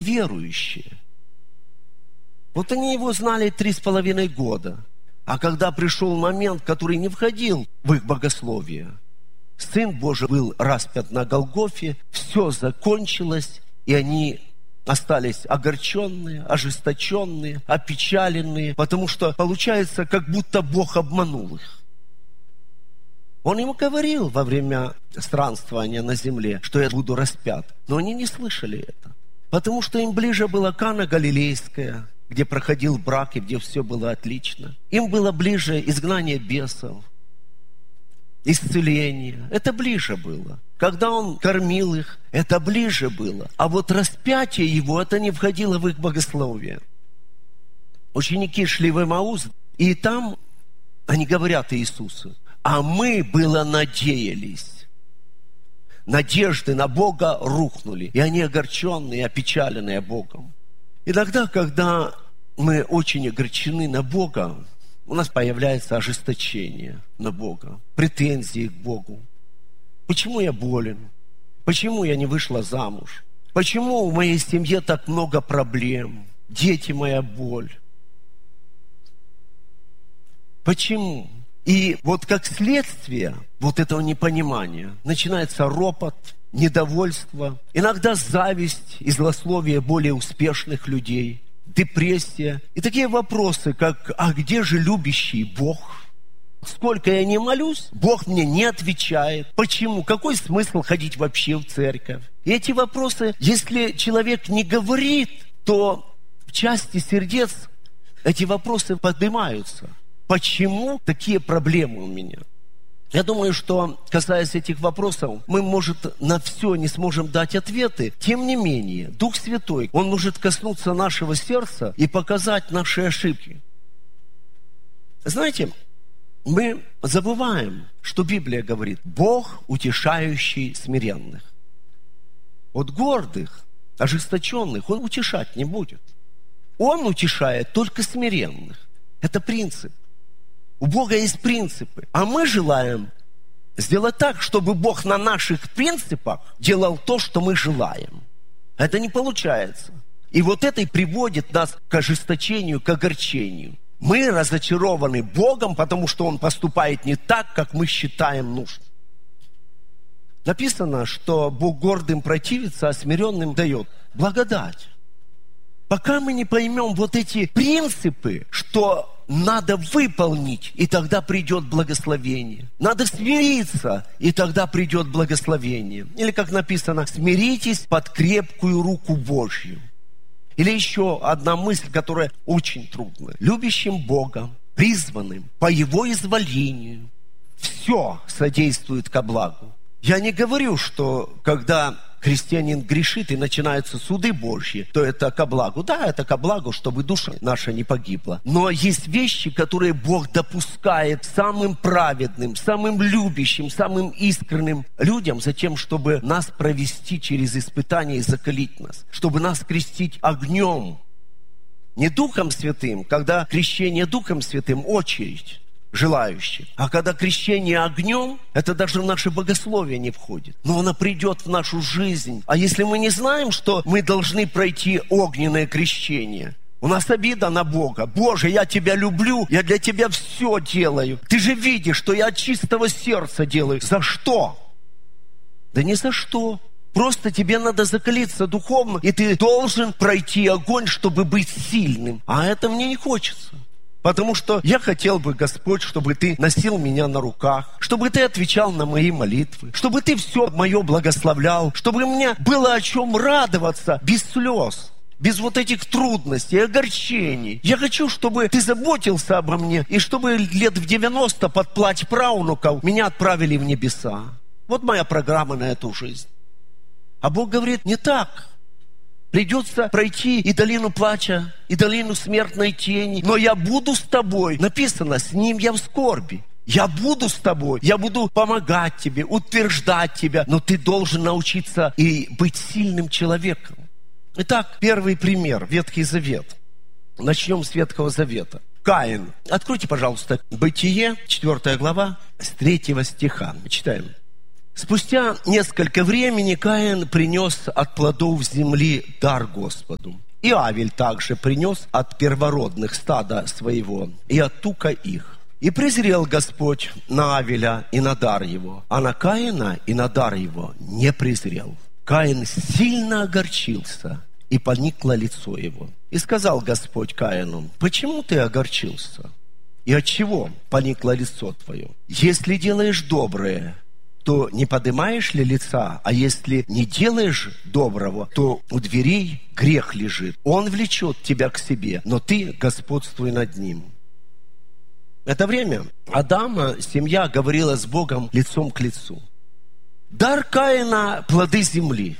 верующие. Вот они его знали 3,5 года. А когда пришел момент, который не входил в их богословие, Сын Божий был распят на Голгофе, все закончилось, и они остались огорченные, ожесточенные, опечаленные, потому что получается, как будто Бог обманул их. Он им говорил во время странствования на земле, что я буду распят, но они не слышали это, потому что им ближе была Кана Галилейская, где проходил брак и где все было отлично. Им было ближе изгнание бесов, исцеление. Это ближе было. Когда он кормил их, это ближе было. А вот распятие его, это не входило в их богословие. Ученики шли в Эмаус, и там они говорят Иисусу: а мы было надеялись. Надежды на Бога рухнули, и они огорченные, опечаленные Богом. Иногда, когда мы очень огорчены на Бога, у нас появляется ожесточение на Бога, претензии к Богу. Почему я болен? Почему я не вышла замуж? Почему в моей семье так много проблем? Дети, моя боль. Почему? И вот как следствие вот этого непонимания начинается ропот, недовольство, иногда зависть и злословие более успешных людей, депрессия. И такие вопросы, как: а где же любящий Бог? Сколько я не молюсь, Бог мне не отвечает. Почему? Какой смысл ходить вообще в церковь? И эти вопросы, если человек не говорит, то в части сердец эти вопросы поднимаются. Почему такие проблемы у меня? Я думаю, что, касаясь этих вопросов, мы, может, на все не сможем дать ответы. Тем не менее, Дух Святой, Он может коснуться нашего сердца и показать наши ошибки. Знаете, мы забываем, что Библия говорит: Бог, утешающий смиренных. Вот гордых, ожесточенных Он утешать не будет. Он утешает только смиренных. Это принцип. У Бога есть принципы. А мы желаем сделать так, чтобы Бог на наших принципах делал то, что мы желаем. Это не получается. И вот это и приводит нас к ожесточению, к огорчению. Мы разочарованы Богом, потому что Он поступает не так, как мы считаем нужным. Написано, что Бог гордым противится, а смиренным дает благодать. Пока мы не поймем вот эти принципы, что надо выполнить, и тогда придет благословение. Надо смириться, и тогда придет благословение. Или, как написано, смиритесь под крепкую руку Божью. Или еще одна мысль, которая очень трудная. Любящим Бога, призванным по Его изволению, все содействует ко благу. Я не говорю, что когда христианин грешит и начинаются суды Божьи, то это ко благу. Да, это ко благу, чтобы душа наша не погибла. Но есть вещи, которые Бог допускает самым праведным, самым любящим, самым искренним людям, за тем, чтобы нас провести через испытания и закалить нас, чтобы нас крестить огнем, не Духом Святым. Когда крещение Духом Святым — очередь желающих. А когда крещение огнем, это даже в наше богословие не входит. Но оно придет в нашу жизнь. А если мы не знаем, что мы должны пройти огненное крещение, у нас обида на Бога. Боже, я Тебя люблю, я для Тебя все делаю. Ты же видишь, что я от чистого сердца делаю. За что? Да не за что. Просто тебе надо закалиться духовно, и ты должен пройти огонь, чтобы быть сильным. А это мне не хочется. Потому что я хотел бы, Господь, чтобы Ты носил меня на руках, чтобы Ты отвечал на мои молитвы, чтобы Ты все мое благословлял, чтобы мне было о чем радоваться без слез, без вот этих трудностей, огорчений. Я хочу, чтобы Ты заботился обо мне, и чтобы лет в 90 под плач правнуков меня отправили в небеса. Вот моя программа на эту жизнь. А Бог говорит: не так. Придется пройти и долину плача, и долину смертной тени. Но я буду с тобой. Написано: с ним я в скорби. Я буду с тобой. Я буду помогать тебе, утверждать тебя. Но ты должен научиться и быть сильным человеком. Итак, первый пример. Ветхий Завет. Начнем с Ветхого Завета. Каин. Откройте, пожалуйста, Бытие, 4 глава, с 3 стиха. Читаем. Спустя несколько времени Каин принес от плодов земли дар Господу. И Авель также принес от первородных стада своего и от тука их. И презрел Господь на Авеля и на дар его, а на Каина и на дар его не презрел. Каин сильно огорчился, и поникло лицо его. И сказал Господь Каину: почему ты огорчился? И от чего поникло лицо твое? Если делаешь доброе, то не подымаешь ли лица, а если не делаешь доброго, то у дверей грех лежит. Он влечет тебя к себе, но ты господствуй над ним. В это время Адама семья говорила с Богом лицом к лицу. Дар Каина – плоды земли,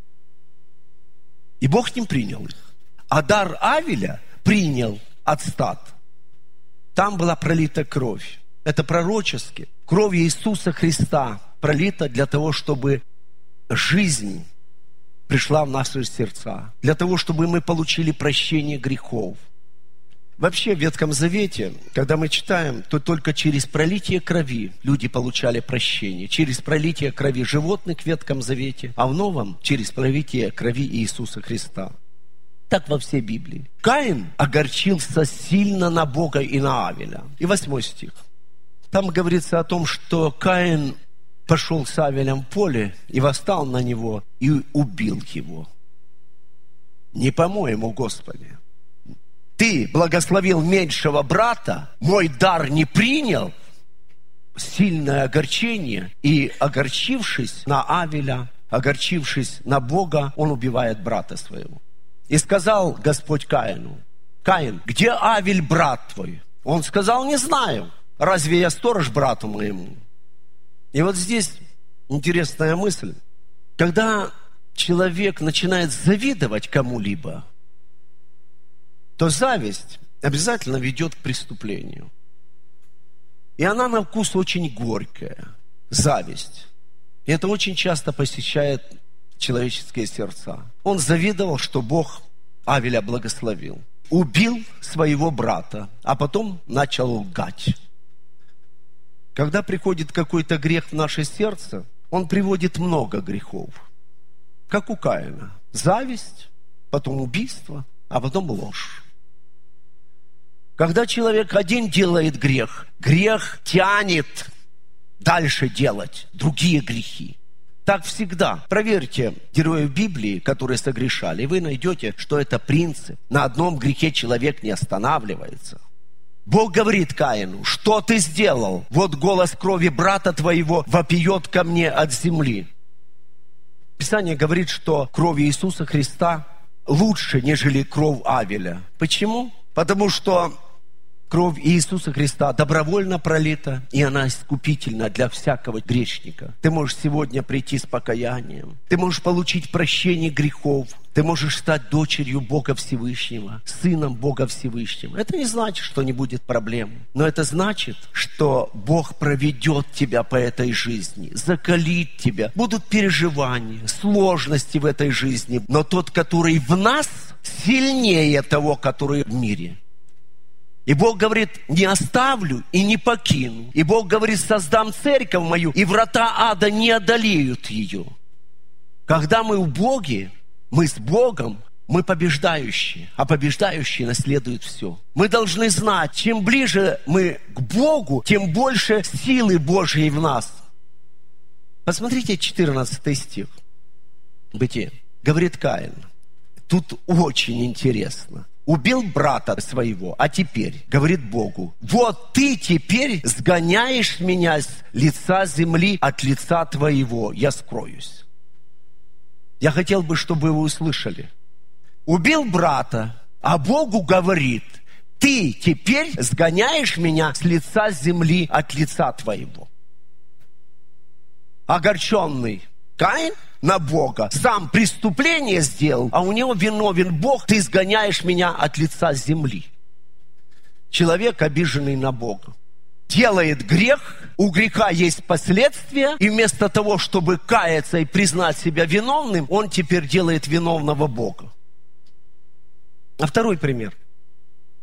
и Бог не принял их. А дар Авеля принял от стад. Там была пролита кровь. Это пророчески. Кровь Иисуса Христа пролита для того, чтобы жизнь пришла в наши сердца. Для того, чтобы мы получили прощение грехов. Вообще в Ветхом Завете, когда мы читаем, то только через пролитие крови люди получали прощение. Через пролитие крови животных в Ветхом Завете, а в Новом через пролитие крови Иисуса Христа. Так во всей Библии. Каин огорчился сильно на Бога и на Авеля. И 8 стих. Там говорится о том, что Каин пошел с Авелем в поле и восстал на него и убил его. Не по-моему, Господи. Ты благословил меньшего брата, мой дар не принял. Сильное огорчение. И огорчившись на Авеля, огорчившись на Бога, он убивает брата своего. И сказал Господь Каину: Каин, где Авель, брат твой? Он сказал: не знаю. Разве я сторож брату моему? И вот здесь интересная мысль. Когда человек начинает завидовать кому-либо, то зависть обязательно ведет к преступлению. И она на вкус очень горькая. Зависть. И это очень часто посещает человеческие сердца. Он завидовал, что Бог Авеля благословил. Убил своего брата, а потом начал лгать. Когда приходит какой-то грех в наше сердце, он приводит много грехов. Как у Каина. Зависть, потом убийство, а потом ложь. Когда человек один делает грех, грех тянет дальше делать другие грехи. Так всегда. Проверьте героев Библии, которые согрешали, и вы найдете, что это принцип. На одном грехе человек не останавливается. Бог говорит Каину: что ты сделал? Вот голос крови брата твоего вопиет ко мне от земли. Писание говорит, что кровь Иисуса Христа лучше, нежели кровь Авеля. Почему? Потому что кровь Иисуса Христа добровольно пролита, и она искупительна для всякого грешника. Ты можешь сегодня прийти с покаянием. Ты можешь получить прощение грехов. Ты можешь стать дочерью Бога Всевышнего, сыном Бога Всевышнего. Это не значит, что не будет проблем. Но это значит, что Бог проведет тебя по этой жизни, закалит тебя. Будут переживания, сложности в этой жизни. Но тот, который в нас, сильнее того, который в мире. И Бог говорит: не оставлю и не покину. И Бог говорит: создам церковь мою, и врата ада не одолеют ее. Когда мы в Боге, мы с Богом, мы побеждающие. А побеждающие наследуют все. Мы должны знать, чем ближе мы к Богу, тем больше силы Божьей в нас. Посмотрите 14 стих. Бытие. Говорит Каин. Тут очень интересно. Убил брата своего, а теперь говорит Богу: вот ты теперь сгоняешь меня с лица земли, от лица твоего я скроюсь. Я хотел бы, чтобы вы услышали. Убил брата, а Богу говорит: ты теперь сгоняешь меня с лица земли, от лица твоего. Огорченный Каин на Бога сам преступление сделал, а у него виновен Бог: ты изгоняешь меня от лица земли. Человек, обиженный на Бога, делает грех, у греха есть последствия, и вместо того, чтобы каяться и признать себя виновным, он теперь делает виновного Бога. А второй пример.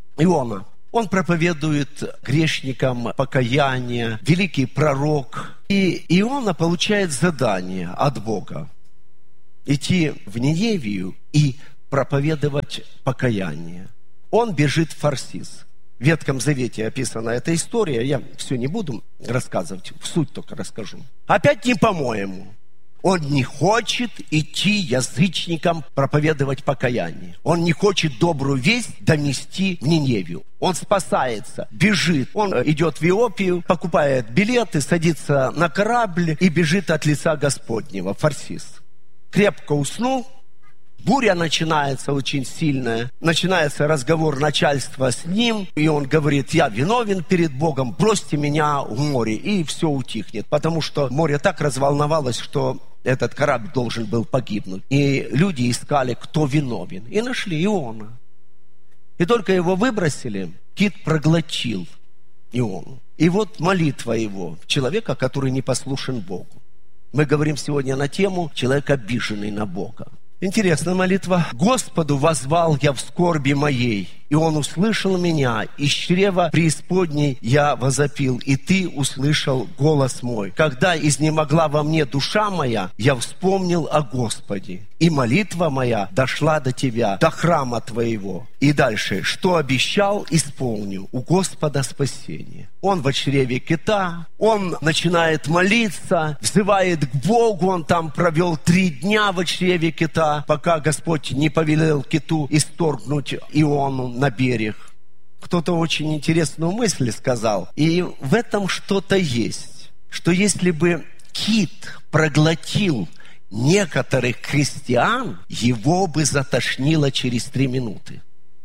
Иона. Он проповедует грешникам покаяние, великий пророк. И Иона получает задание от Бога идти в Ниневию и проповедовать покаяние. Он бежит в Тарсис. В Ветхом Завете описана эта история. Я все не буду рассказывать, в суть только расскажу. Опять не по-моему. Он не хочет идти язычникам проповедовать покаяние. Он не хочет добрую весть донести в Ниневию. Он спасается, бежит. Он идет в Иопию, покупает билеты, садится на корабль и бежит от лица Господнего в Тарсис. Крепко уснул. Буря начинается очень сильная. Начинается разговор начальства с ним. И он говорит: я виновен перед Богом, бросьте меня в море. И все утихнет. Потому что море так разволновалось, что этот корабль должен был погибнуть. И люди искали, кто виновен. И нашли Иона. И только его выбросили, кит проглотил Иону. И вот молитва его, человека, который не послушен Богу. Мы говорим сегодня на тему «Человек, обиженный на Бога». Интересная молитва. «Господу воззвал я в скорби моей, и Он услышал меня, из чрева преисподней я возопил, и Ты услышал голос мой. Когда изнемогла во мне душа моя, я вспомнил о Господе, и молитва моя дошла до Тебя, до храма Твоего». И дальше. «Что обещал, исполню, у Господа спасение». Он в чреве кита, он начинает молиться, взывает к Богу, он там провел 3 дня в чреве кита, пока Господь не повелел киту исторгнуть Иону на берег. Кто-то очень интересную мысль сказал, и в этом что-то есть, что если бы кит проглотил некоторых христиан, его бы затошнило через 3 минуты.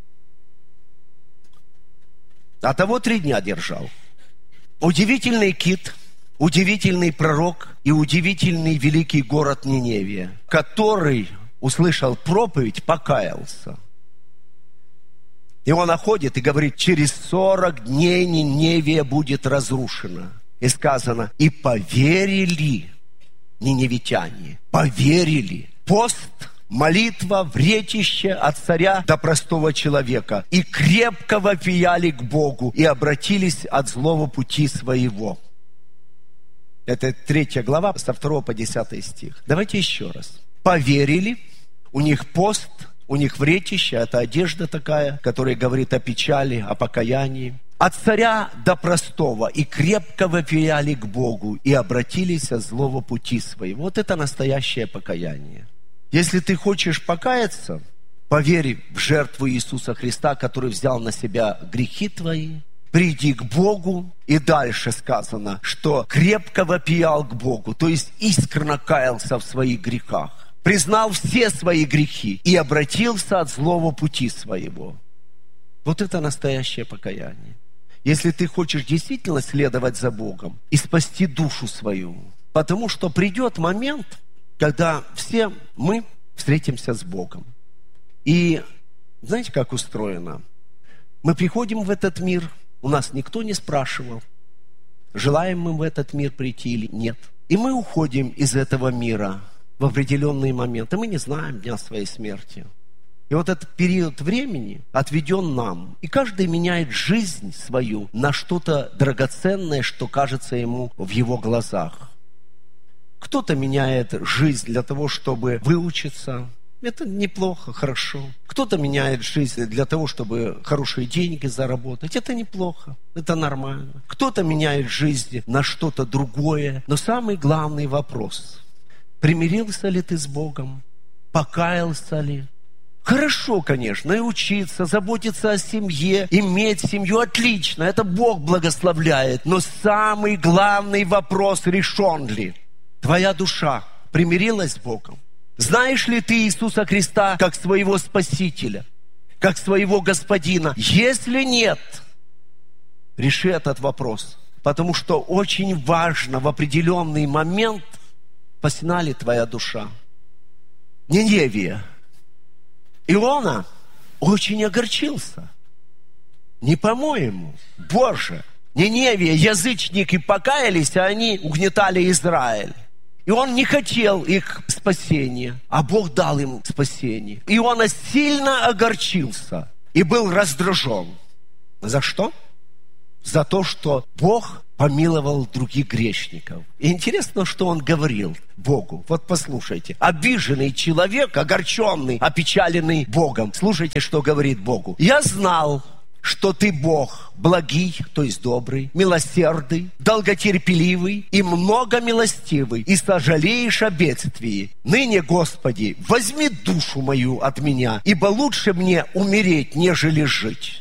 А того 3 дня держал. Удивительный кит, удивительный пророк и удивительный великий город Ниневия, который услышал проповедь, покаялся. И он находит и говорит: через 40 дней Ниневия будет разрушена. И сказано: и поверили ниневитяне, поверили. Пост, молитва, вретище от царя до простого человека. И крепко вопияли к Богу, и обратились от злого пути своего. Это 3 глава, со 2 по 10 стих. Давайте еще раз. Поверили, у них пост, у них вретище, это одежда такая, которая говорит о печали, о покаянии. От царя до простого, и крепко вопияли к Богу, и обратились от злого пути своего. Вот это настоящее покаяние. Если ты хочешь покаяться, поверь в жертву Иисуса Христа, который взял на себя грехи твои, приди к Богу, и дальше сказано, что крепко вопиял к Богу, то есть искренне каялся в своих грехах, признал все свои грехи и обратился от злого пути своего. Вот это настоящее покаяние. Если ты хочешь действительно следовать за Богом и спасти душу свою, потому что придет момент, когда все мы встретимся с Богом. И знаете, как устроено? Мы приходим в этот мир, у нас никто не спрашивал, желаем мы в этот мир прийти или нет. И мы уходим из этого мира в определенные моменты. Мы не знаем дня своей смерти. И вот этот период времени отведен нам. И каждый меняет жизнь свою на что-то драгоценное, что кажется ему в его глазах. Кто-то меняет жизнь для того, чтобы выучиться. Это неплохо, хорошо. Кто-то меняет жизнь для того, чтобы хорошие деньги заработать. Это неплохо, это нормально. Кто-то меняет жизнь на что-то другое. Но самый главный вопрос: примирился ли ты с Богом? Покаялся ли? Хорошо, конечно, и учиться, заботиться о семье, иметь семью, отлично, это Бог благословляет. Но самый главный вопрос: решен ли? Твоя душа примирилась с Богом? Знаешь ли ты Иисуса Христа как своего Спасителя, как своего Господина? Если нет, реши этот вопрос. Потому что очень важно в определенный момент, посна ли твоя душа. Ниневия. Иона очень огорчился. Не по-моему. Боже, Ниневия, язычники покаялись, а они угнетали Израиль. И он не хотел их спасения, а Бог дал им спасение. Иона сильно огорчился и был раздражен. За что? за то, что Бог помиловал других грешников. И интересно, что он говорил Богу. Вот послушайте. Обиженный человек, огорченный, опечаленный Богом. Слушайте, что говорит Богу. «Я знал, что ты Бог благий, то есть добрый, милосердный, долготерпеливый и многомилостивый, и сожалеешь о бедствии. Ныне, Господи, возьми душу мою от меня, ибо лучше мне умереть, нежели жить».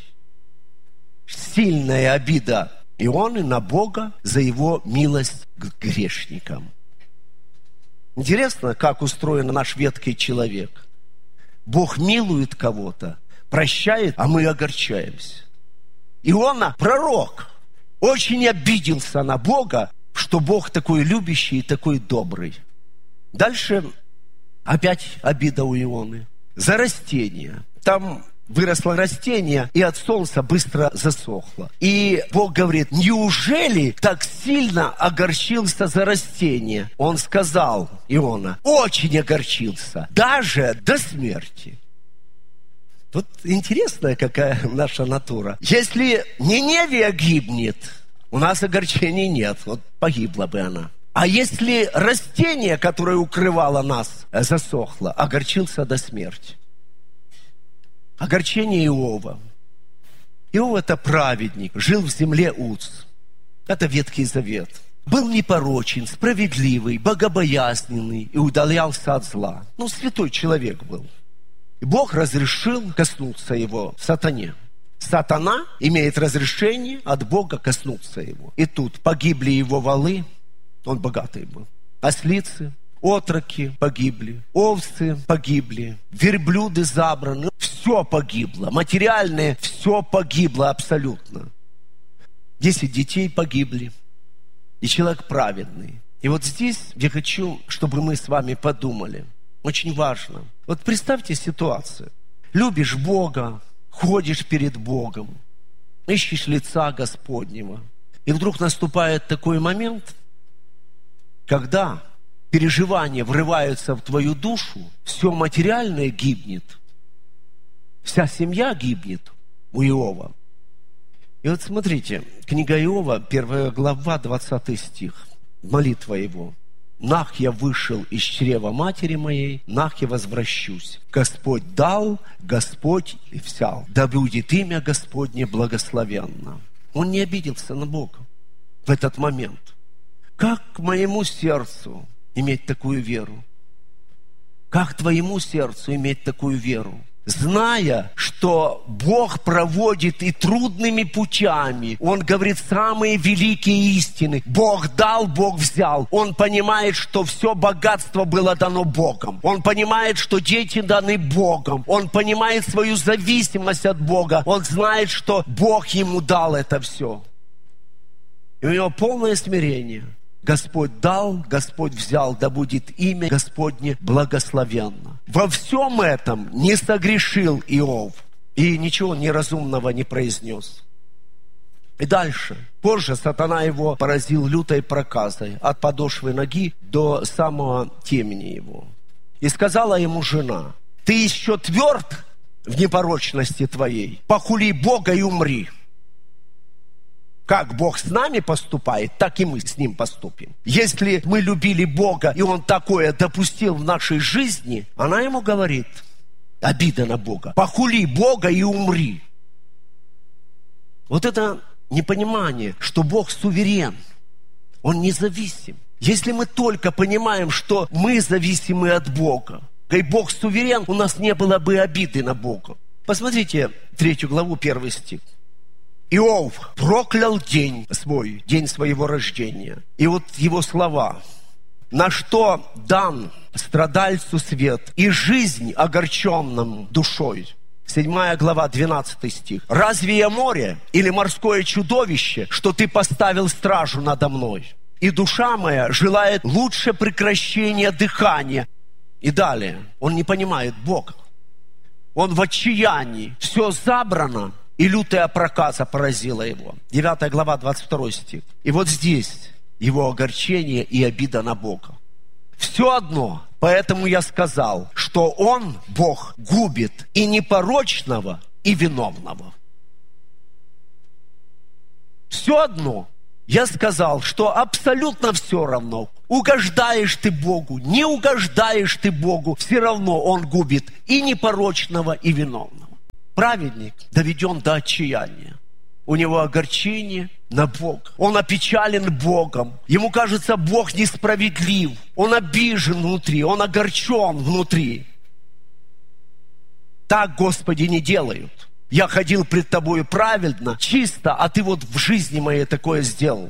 Сильная обида Ионы на Бога за его милость к грешникам. Интересно, как устроен наш ветхий человек. Бог милует кого-то, прощает, а мы огорчаемся. Иона, пророк, очень обиделся на Бога, что Бог такой любящий и такой добрый. Дальше опять обида у Ионы. За растения. Там выросло растение, и от солнца быстро засохло. И Бог говорит: неужели так сильно огорчился за растение? Он сказал, Иона, очень огорчился, даже до смерти. Вот интересная какая наша натура. Если Ниневия гибнет, у нас огорчений нет, вот погибла бы она. А если растение, которое укрывало нас, засохло, огорчился до смерти. Огорчение Иова. Иов – это праведник, жил в земле Уц. Это Ветхий Завет. Был непорочен, справедливый, богобоязненный и удалялся от зла. Святой человек был. И Бог разрешил коснуться его сатане. Сатана имеет разрешение от Бога коснуться его. И тут погибли его валы, он богатый был, ослицы, отроки погибли, овцы погибли, верблюды забраны, все погибло, материальное все погибло абсолютно. 10 детей погибли, и человек праведный. И вот здесь я хочу, чтобы мы с вами подумали. Очень важно. Вот представьте ситуацию. Любишь Бога, ходишь перед Богом, ищешь лица Господнего. И вдруг наступает такой момент, когда переживания врываются в твою душу, все материальное гибнет, вся семья гибнет у Иова. И вот смотрите, книга Иова, 1 глава, 20 стих, молитва его. «Нах я вышел из чрева матери моей, нах я возвращусь. Господь дал, Господь и взял. Да будет имя Господне благословенно». Он не обиделся на Бога в этот момент. Как к моему сердцу иметь такую веру? Как твоему сердцу иметь такую веру? Зная, что Бог проводит и трудными путями. Он говорит самые великие истины. Бог дал, Бог взял. Он понимает, что все богатство было дано Богом. Он понимает, что дети даны Богом. Он понимает свою зависимость от Бога. Он знает, что Бог ему дал это все. И у него полное смирение. Господь дал, Господь взял, да будет имя Господне благословенно. Во всем этом не согрешил Иов и ничего неразумного не произнес. И дальше. Позже сатана его поразил лютой проказой от подошвы ноги до самого темени его. И сказала ему жена: ты еще тверд в непорочности твоей, похули Бога и умри. Как Бог с нами поступает, так и мы с Ним поступим. Если мы любили Бога, и Он такое допустил в нашей жизни, она ему говорит, обида на Бога, похули Бога и умри. Вот это непонимание, что Бог суверен, Он независим. Если мы только понимаем, что мы зависимы от Бога, и Бог суверен, у нас не было бы обиды на Бога. Посмотрите 3 главу, 1 стих. Иов проклял день свой, день своего рождения. И вот его слова. На что дан страдальцу свет и жизнь огорченным душой. 7 глава, 12 стих. Разве я море или морское чудовище, что ты поставил стражу надо мной? И душа моя желает лучше прекращения дыхания. И далее. Он не понимает Бога. Он в отчаянии. Все забрано. И лютая проказа поразила его. 9 глава, 22 стих. И вот здесь его огорчение и обида на Бога. Все одно. Поэтому я сказал, что Он, Бог, губит и непорочного, и виновного. все одно. Я сказал, что абсолютно все равно. Угождаешь ты Богу, не угождаешь ты Богу, все равно Он губит и непорочного, и виновного. Праведник доведен до отчаяния. У него огорчение на Бога. Он опечален Богом. Ему кажется, Бог несправедлив. Он обижен внутри, он огорчен внутри. Так, Господи, не делают. Я ходил пред Тобою праведно, чисто, а Ты вот в жизни моей такое сделал.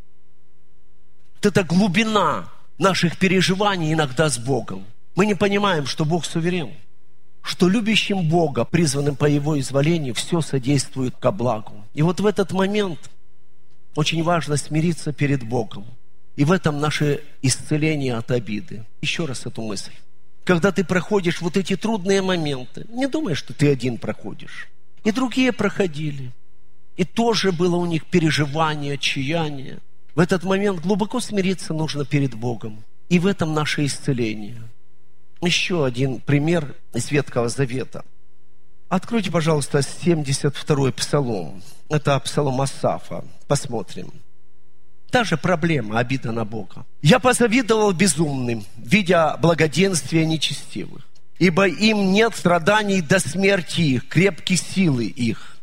Вот это глубина наших переживаний иногда с Богом. Мы не понимаем, что Бог суверен, что любящим Бога, призванным по Его изволению, все содействует ко благу. И вот в этот момент очень важно смириться перед Богом. И в этом наше исцеление от обиды. Еще раз эту мысль. Когда ты проходишь вот эти трудные моменты, не думай, что ты один проходишь. И другие проходили. И тоже было у них переживание, отчаяние. В этот момент глубоко смириться нужно перед Богом. И в этом наше исцеление. Еще один пример из Ветхого Завета. Откройте, пожалуйста, 72-й псалом. Это псалом Асафа. Посмотрим. Та же проблема, обида на Бога. «Я позавидовал безумным, видя благоденствие нечестивых. Ибо им нет страданий до смерти их, крепкие силы их».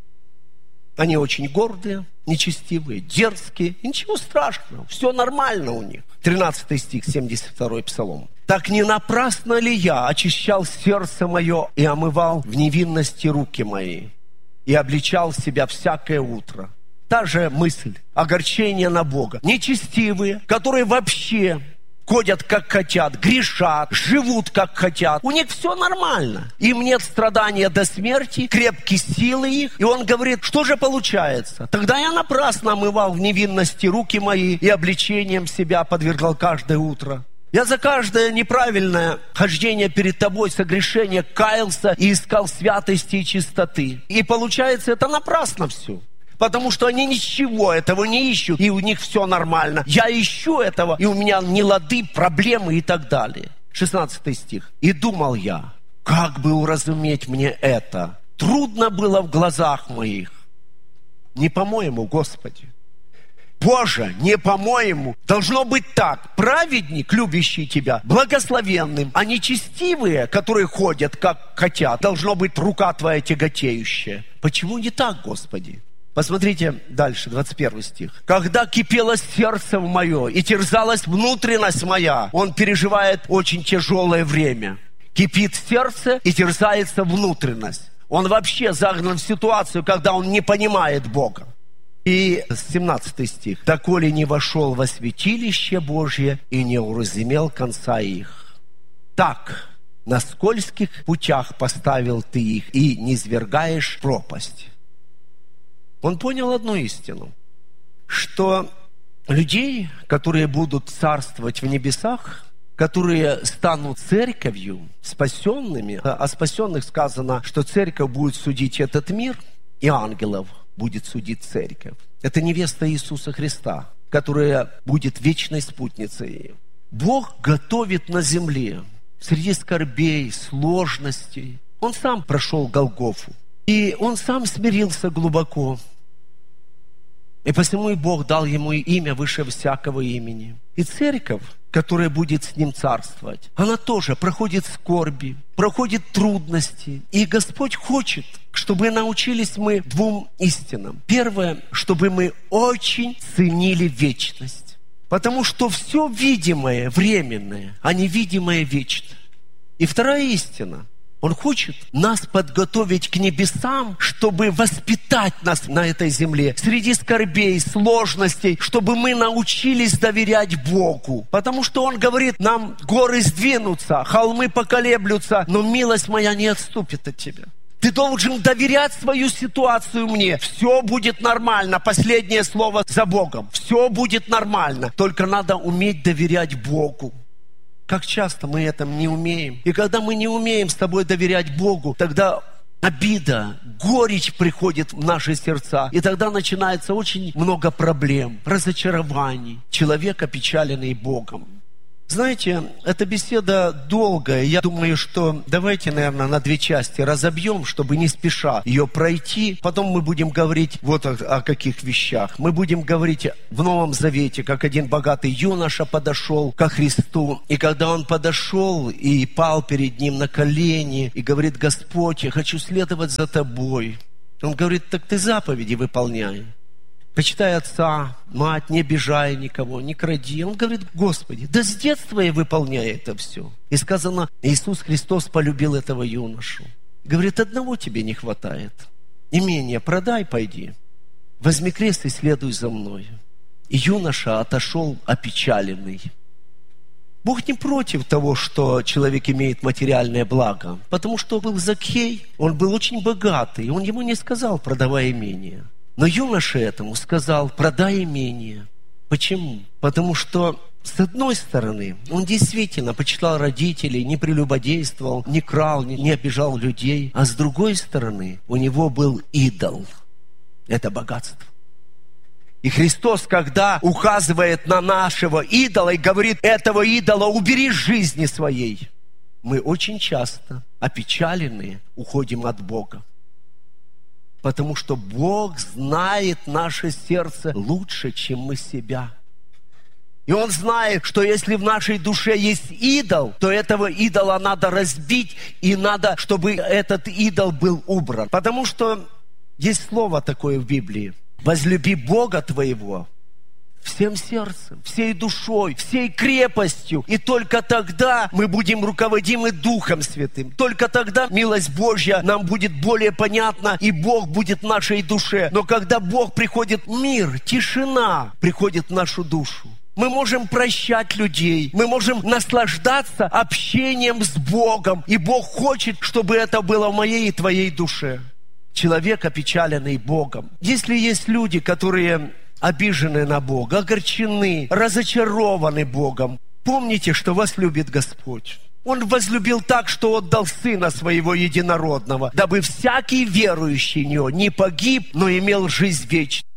Они очень гордые, нечестивые, дерзкие. И ничего страшного, все нормально у них. 13 стих, 72-й псалом. «Так не напрасно ли я очищал сердце мое и омывал в невинности руки мои, и обличал себя всякое утро». Та же мысль, огорчение на Бога. Нечестивые, которые вообще ходят как хотят, грешат, живут как хотят. У них все нормально. Им нет страдания до смерти, крепкие силы их. И он говорит, что же получается? Тогда я напрасно омывал в невинности руки мои и обличением себя подвергал каждое утро. Я за каждое неправильное хождение перед тобой, согрешение, каялся и искал святости и чистоты. И получается, это напрасно все. Потому что они ничего этого не ищут, и у них все нормально. Я ищу этого, и у меня нелады, проблемы и так далее. 16 стих. «И думал я, как бы уразуметь мне это? Трудно было в глазах моих. Не по-моему, Господи. Боже, не по-моему. Должно быть так. Праведник, любящий Тебя, благословенным, а нечестивые, которые ходят как хотят, должно быть рука Твоя тяготеющая. Почему не так, Господи?» Посмотрите дальше, 21 стих. «Когда кипело сердце мое и терзалась внутренность моя», он переживает очень тяжелое время. Кипит сердце и терзается внутренность. Он вообще загнан в ситуацию, когда он не понимает Бога. И 17 стих. «Доколе не вошел во святилище Божье и не уразумел конца их. Так, на скользких путях поставил ты их и низвергаешь пропасть». Он понял одну истину, что людей, которые будут царствовать в небесах, которые станут церковью, спасенными, о спасенных сказано, что церковь будет судить этот мир, и ангелов будет судить церковь. Это невеста Иисуса Христа, которая будет вечной спутницей. Бог готовит на земле, среди скорбей, сложностей. Он сам прошел Голгофу, и он сам смирился глубоко. И посему и Бог дал ему имя выше всякого имени. И церковь, которая будет с ним царствовать, она тоже проходит скорби, проходит трудности. И Господь хочет, чтобы научились мы двум истинам. Первое, чтобы мы очень ценили вечность. Потому что все видимое временное, а невидимое вечно. И вторая истина. Он хочет нас подготовить к небесам, чтобы воспитать нас на этой земле среди скорбей, сложностей, чтобы мы научились доверять Богу. Потому что Он говорит нам, горы сдвинутся, холмы поколеблются, но милость моя не отступит от тебя. Ты должен доверять свою ситуацию мне. Все будет нормально. Последнее слово за Богом. Все будет нормально. Только надо уметь доверять Богу. Как часто мы это не умеем. И когда мы не умеем с тобой доверять Богу, тогда обида, горечь приходит в наши сердца. И тогда начинается очень много проблем, разочарований. Человек, опечаленный Богом. Знаете, эта беседа долгая. Я думаю, что давайте, наверное, на 2 части разобьем, чтобы не спеша ее пройти. Потом мы будем говорить вот о каких вещах. Мы будем говорить в Новом Завете, как один богатый юноша подошел ко Христу. И когда он подошел и пал перед ним на колени, и говорит: Господь, я хочу следовать за Тобой. Он говорит: так ты заповеди выполняй. Почитай отца, мать, не обижай никого, не кради. Он говорит: Господи, да с детства я выполняю это все. И сказано, Иисус Христос полюбил этого юношу. Говорит: одного тебе не хватает. Имение продай, пойди. Возьми крест и следуй за мной. И юноша отошел опечаленный. Бог не против того, что человек имеет материальное благо. Потому что был Закхей, он был очень богатый. Он ему не сказал: продавай имение. Но юноша этому сказал: продай имение. Почему? Потому что, с одной стороны, он действительно почитал родителей, не прелюбодействовал, не крал, не обижал людей. А с другой стороны, у него был идол. Это богатство. И Христос, когда указывает на нашего идола и говорит: этого идола убери из жизни своей, мы очень часто, опечаленные, уходим от Бога. Потому что Бог знает наше сердце лучше, чем мы себя. И Он знает, что если в нашей душе есть идол, то этого идола надо разбить, и надо, чтобы этот идол был убран. Потому что есть слово такое в Библии: возлюби Бога твоего всем сердцем, всей душой, всей крепостью. И только тогда мы будем руководимы Духом Святым. Только тогда милость Божья нам будет более понятна, и Бог будет в нашей душе. Но когда Бог приходит, мир, тишина приходит в нашу душу. Мы можем прощать людей, мы можем наслаждаться общением с Богом. И Бог хочет, чтобы это было в моей и твоей душе. Человек, опечаленный Богом. Если есть люди, которые обижены на Бога, огорчены, разочарованы Богом, помните, что вас любит Господь. Он возлюбил так, что отдал Сына Своего Единородного, дабы всякий верующий в Него не погиб, но имел жизнь вечную.